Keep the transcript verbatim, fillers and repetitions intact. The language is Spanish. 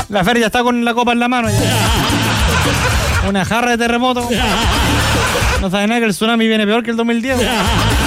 La Fer ya está con la copa en la mano. Ya. Una jarra de terremoto. No sabe nada que el tsunami viene peor que el dos mil diez.